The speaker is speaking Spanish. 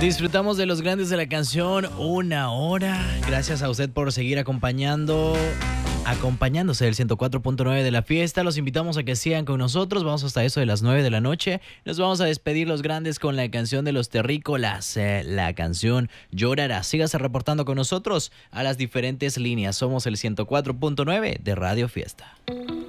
Disfrutamos de los grandes de la canción una hora. Gracias a usted por seguir acompañándose del 104.9 de la fiesta. Los invitamos a que sigan con nosotros. Vamos hasta eso de las 9 de la noche. Nos vamos a despedir los grandes con la canción de los terrícolas, la canción Llorará. Sígase reportando con nosotros a las diferentes líneas. Somos el 104.9 de Radio Fiesta.